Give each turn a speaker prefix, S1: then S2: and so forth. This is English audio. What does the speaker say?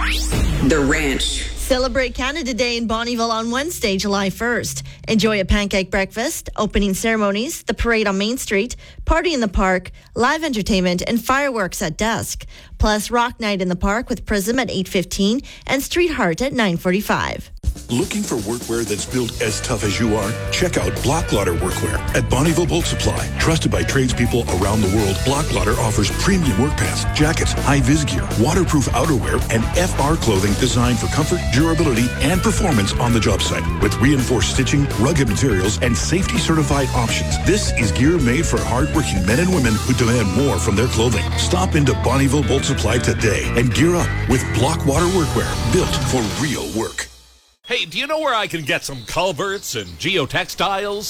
S1: The Ranch.
S2: Celebrate Canada Day in Bonnyville on Wednesday, July 1st. Enjoy a pancake breakfast, opening ceremonies, the parade on Main Street, party in the park, live entertainment, and fireworks at dusk. Plus, rock night in the park with Prism at 8:15 and Street Heart at 9:45.
S3: Looking for workwear that's built as tough as you are? Check out Block Lotter Workwear at Bonnyville Boat Supply. Trusted by tradespeople around the world, Block Lotter offers premium work pants, jackets, high-vis gear, waterproof outerwear, and FR clothing designed for comfort, durability, and performance on the job site. With reinforced stitching, rugged materials, and safety-certified options, this is gear made for hard-working men and women who demand more from their clothing. Stop into Bonnyville Boat Supply today and gear up with Block Water Workwear, built for real work.
S4: Hey, do you know where I can get some culverts and geotextiles?